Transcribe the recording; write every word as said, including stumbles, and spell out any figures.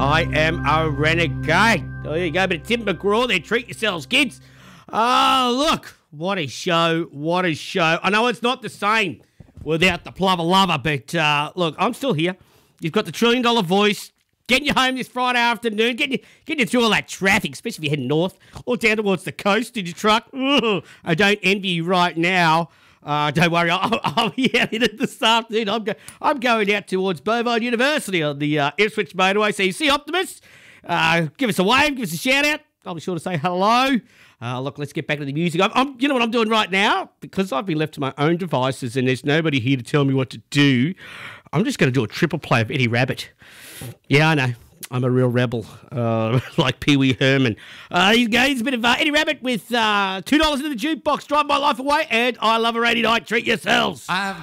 I am a renegade. Oh, there you go, bit of Tim McGraw there. Treat yourselves, kids. Oh, look, what a show, what a show. I know it's not the same without the Plover Lover, but uh, look, I'm still here. You've got the Trillion Dollar Voice, getting you home this Friday afternoon, getting you, getting you through all that traffic, especially if you're heading north or down towards the coast in your truck. Ugh, I don't envy you right now. Uh, don't worry, I'll, I'll be out in it this afternoon. I'm, go, I'm going out towards Bovine University on the uh, Ipswich motorway. So you see Optimus, uh, give us a wave, give us a shout out. I'll be sure to say hello. Uh, look, let's get back to the music. I'm, I'm, you know what I'm doing right now? Because I've been left to my own devices and there's nobody here to tell me what to do, I'm just going to do a triple play of Eddie Rabbit. Yeah, I know. I'm a real rebel, uh, like Pee Wee Herman. Uh, he's, he's a bit of uh, Eddie Rabbit with uh, two dollars into the jukebox, Drive My Life Away, and I Love a Rainy Night. Treat yourselves. I've